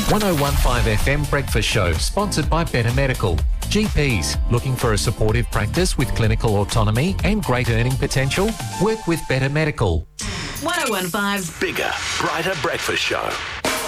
1015 FM Breakfast Show, sponsored by Better Medical. GPs looking for a supportive practice with clinical autonomy and great earning potential? Work with Better Medical. 1015's Bigger, brighter breakfast show.